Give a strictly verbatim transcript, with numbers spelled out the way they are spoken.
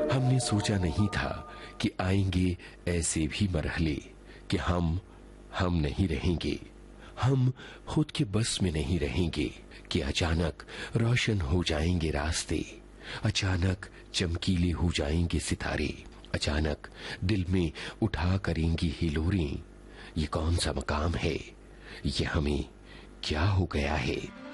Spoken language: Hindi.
हमने सोचा नहीं था कि आएंगे ऐसे भी मरहले कि हम हम नहीं रहेंगे, हम खुद के बस में नहीं रहेंगे, कि अचानक रोशन हो जाएंगे रास्ते, अचानक चमकीले हो जाएंगे सितारे, अचानक दिल में उठा करेंगी हिलोरें। ये कौन सा मकाम है, ये हमें क्या हो गया है।